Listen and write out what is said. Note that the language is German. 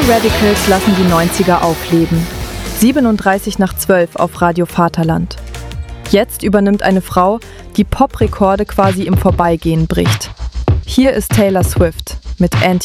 Radicals lassen die 90er aufleben. 11:37 auf Radio Vaterland. Jetzt übernimmt eine Frau, die Pop-Rekorde quasi im Vorbeigehen bricht. Hier ist Taylor Swift mit